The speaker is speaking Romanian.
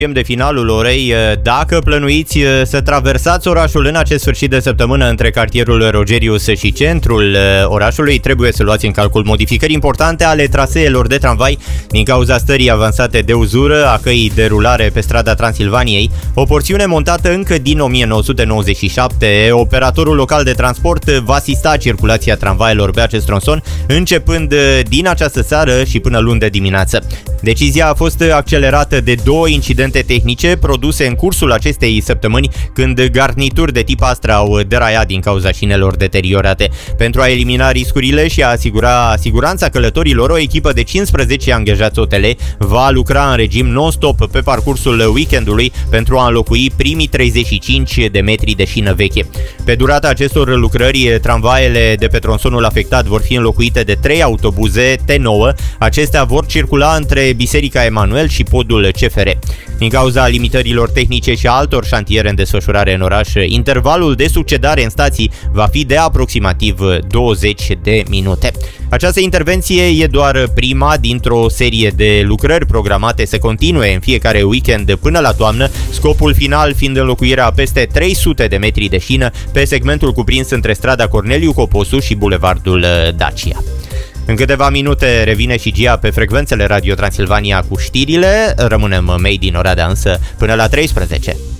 de finalul orei. Dacă plănuiți să traversați orașul în acest sfârșit de săptămână între cartierul Rogerius și centrul orașului, trebuie să luați în calcul modificări importante ale traseelor de tramvai din cauza stării avansate de uzură a căii de rulare pe strada Transilvaniei, o porțiune montată încă din 1997. Operatorul local de transport va asista circulația tramvaielor pe acest tronson începând din această seară și până luni de dimineață. Decizia a fost accelerată de două incidente tehnice produse în cursul acestei săptămâni, când garnituri de tip Astra au deraiat din cauza șinelor deteriorate. Pentru a elimina riscurile și a asigura siguranța călătorilor, o echipă de 15 angajați OTL va lucra în regim non-stop pe parcursul weekendului pentru a înlocui primii 35 de metri de șină veche. Pe durata acestor lucrări, tramvaiele de pe tronsonul afectat vor fi înlocuite de 3 autobuze T9. Acestea vor circula între Biserica Emanuel și podul CFR. Din cauza limitărilor tehnice și altor șantiere în desfășurare în oraș, intervalul de succedare în stații va fi de aproximativ 20 de minute. Această intervenție e doar prima dintr-o serie de lucrări programate să continue în fiecare weekend până la toamnă, scopul final fiind înlocuirea a peste 300 de metri de șină pe segmentul cuprins între strada Corneliu Coposu și bulevardul Dacia. În câteva minute revine și Gia pe frecvențele Radio Transilvania cu știrile. Rămânem made in Oradea însă până la 13.